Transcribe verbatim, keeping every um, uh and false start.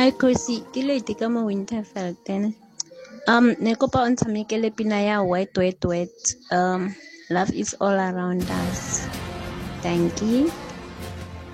Hi Kosi, ke late ka mo Winterfelten. Um, ne kopa o ntshamekele pina ya Wet Wet Wet. Um, love is all around us. Thank you.